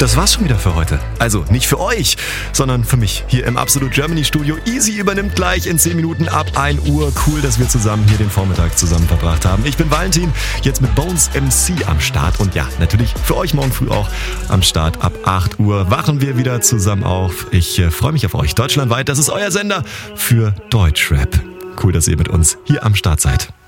Das war's schon wieder für heute. Also nicht für euch, sondern für mich hier im Absolute Germany Studio. Easy übernimmt gleich in 10 Minuten ab 1 Uhr. Cool, dass wir zusammen hier den Vormittag zusammen verbracht haben. Ich bin Valentin, jetzt mit Bones MC am Start. Und ja, natürlich für euch morgen früh auch am Start. Ab 8 Uhr wachen wir wieder zusammen auf. Ich freue mich auf euch. Deutschlandweit, das ist euer Sender für Deutschrap. Cool, dass ihr mit uns hier am Start seid.